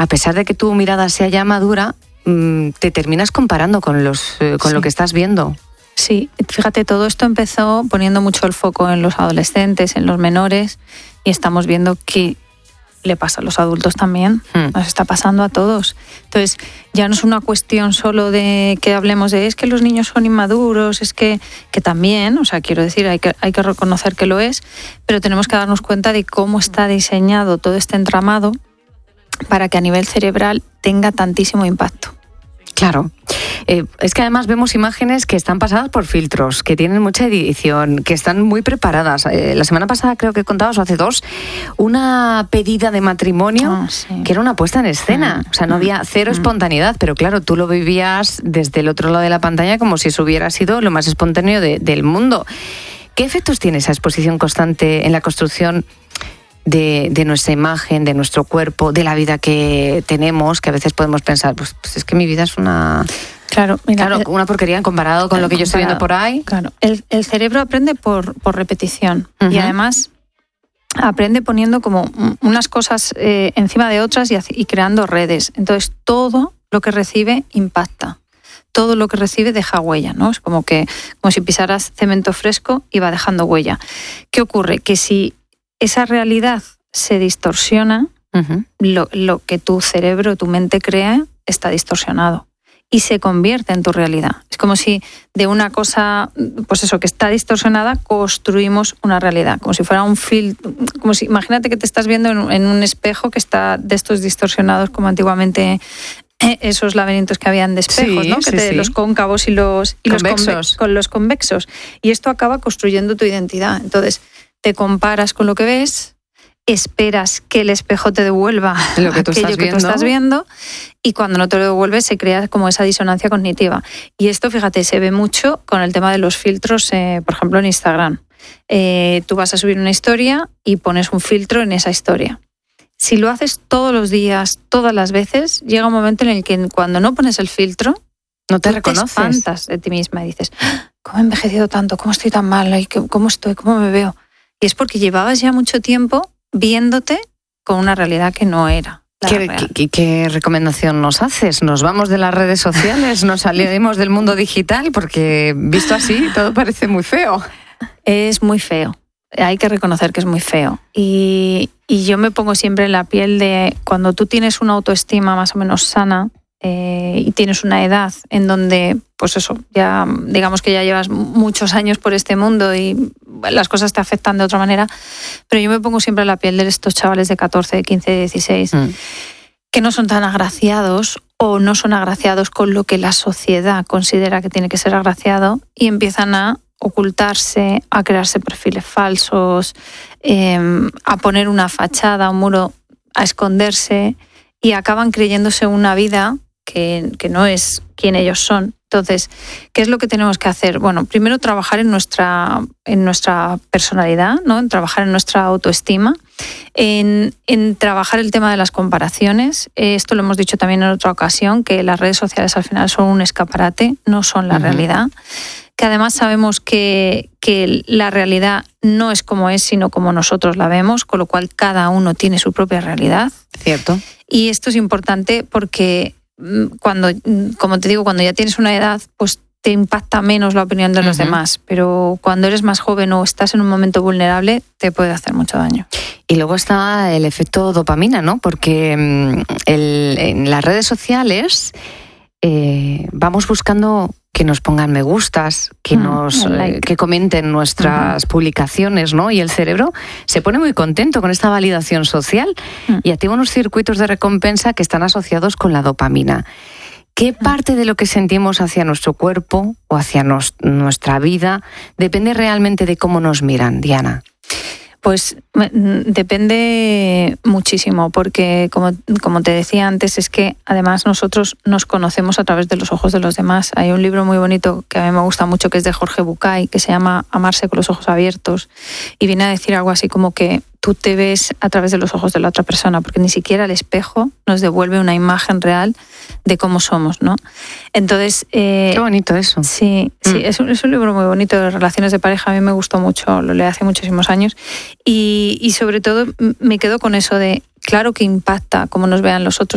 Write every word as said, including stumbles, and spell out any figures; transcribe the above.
a pesar de que tu mirada sea ya madura, te terminas comparando con, los, con sí. lo que estás viendo. Sí, fíjate, todo esto empezó poniendo mucho el foco en los adolescentes, en los menores, y estamos viendo que le pasa a los adultos también, hmm. nos está pasando a todos. Entonces, ya no es una cuestión solo de que hablemos de es que los niños son inmaduros, es que, que también, o sea, quiero decir, hay que, hay que reconocer que lo es, pero tenemos que darnos cuenta de cómo está diseñado todo este entramado para que a nivel cerebral tenga tantísimo impacto. Claro. Eh, es que además vemos imágenes que están pasadas por filtros, que tienen mucha edición, que están muy preparadas. Eh, la semana pasada creo que contabas, o hace dos, una pedida de matrimonio oh, sí. que era una puesta en escena. Mm. O sea, no había cero mm. espontaneidad, pero claro, tú lo vivías desde el otro lado de la pantalla como si eso hubiera sido lo más espontáneo de, del mundo. ¿Qué efectos tiene esa exposición constante en la construcción De, de nuestra imagen, de nuestro cuerpo, de la vida que tenemos, que a veces podemos pensar, pues, pues es que mi vida es una... Claro, mira, claro, una porquería comparado con lo que yo estoy viendo por ahí. Claro, el, el cerebro aprende por, por repetición uh-huh. y además aprende poniendo como unas cosas eh, encima de otras y, y creando redes. Entonces todo lo que recibe impacta. Todo lo que recibe deja huella, ¿no? Es como que como si pisaras cemento fresco y va dejando huella. ¿Qué ocurre? Que si esa realidad se distorsiona, uh-huh. lo, lo que tu cerebro, tu mente crea, está distorsionado y se convierte en tu realidad. Es como si de una cosa, pues eso, que está distorsionada, construimos una realidad, como si fuera un filtro, como si, imagínate que te estás viendo en, en un espejo que está de estos distorsionados como antiguamente eh, esos laberintos que habían de espejos, sí, ¿no? Que sí, te, sí. los cóncavos y los, y convexos. los conve- con los convexos. Y esto acaba construyendo tu identidad. Entonces, te comparas con lo que ves, esperas que el espejo te devuelva lo que tú aquello estás que viendo. tú estás viendo y cuando no te lo devuelve se crea como esa disonancia cognitiva. Y esto, fíjate, se ve mucho con el tema de los filtros, eh, por ejemplo, en Instagram. Eh, tú vas a subir una historia y pones un filtro en esa historia. Si lo haces todos los días, todas las veces, llega un momento en el que cuando no pones el filtro, no te tú reconoces. Te espantas de ti misma y dices, ¿cómo he envejecido tanto? ¿Cómo estoy tan mal? ¿Cómo estoy? ¿Cómo me veo? Y es porque llevabas ya mucho tiempo viéndote con una realidad que no era. ¿Qué, qué, ¿Qué recomendación nos haces? ¿Nos vamos de las redes sociales? ¿Nos salimos del mundo digital? Porque visto así todo parece muy feo. Es muy feo. Hay que reconocer que es muy feo. Y, y yo me pongo siempre en la piel de cuando tú tienes una autoestima más o menos sana eh, y tienes una edad en donde, pues eso, ya digamos que ya llevas muchos años por este mundo y las cosas te afectan de otra manera, pero yo me pongo siempre en la piel de estos chavales de catorce, de quince, de dieciséis, mm. que no son tan agraciados o no son agraciados con lo que la sociedad considera que tiene que ser agraciado y empiezan a ocultarse, a crearse perfiles falsos, eh, a poner una fachada, un muro, a esconderse y acaban creyéndose una vida que, que no es quien ellos son. Entonces, ¿qué es lo que tenemos que hacer? Bueno, primero trabajar en nuestra, en nuestra personalidad, ¿no? En trabajar en nuestra autoestima, en, en trabajar el tema de las comparaciones. Esto lo hemos dicho también en otra ocasión, que las redes sociales al final son un escaparate, no son la uh-huh. realidad. Que además sabemos que, que la realidad no es como es, sino como nosotros la vemos, con lo cual cada uno tiene su propia realidad. Cierto. Y esto es importante porque cuando, como te digo, cuando ya tienes una edad, pues te impacta menos la opinión de los uh-huh. demás, pero cuando eres más joven o estás en un momento vulnerable, te puede hacer mucho daño. Y luego está el efecto dopamina, ¿no? Porque el, en las redes sociales eh, vamos buscando que nos pongan me gustas, que mm, nos like. eh, que comenten nuestras uh-huh. publicaciones, ¿no? Y el cerebro se pone muy contento con esta validación social uh-huh. y activa unos circuitos de recompensa que están asociados con la dopamina. ¿Qué uh-huh. parte de lo que sentimos hacia nuestro cuerpo o hacia nos, nuestra vida depende realmente de cómo nos miran, Diana? Pues depende muchísimo, porque como, como te decía antes, es que además nosotros nos conocemos a través de los ojos de los demás. Hay un libro muy bonito que a mí me gusta mucho, que es de Jorge Bucay, que se llama Amarse con los ojos abiertos, y viene a decir algo así como que tú te ves a través de los ojos de la otra persona, porque ni siquiera el espejo nos devuelve una imagen real de cómo somos, ¿no? Entonces... Eh, Qué bonito eso. Sí, mm. sí es, un, es un libro muy bonito de relaciones de pareja, a mí me gustó mucho, lo leí hace muchísimos años, y, y sobre todo me quedo con eso de, claro que impacta cómo nos vean los otros,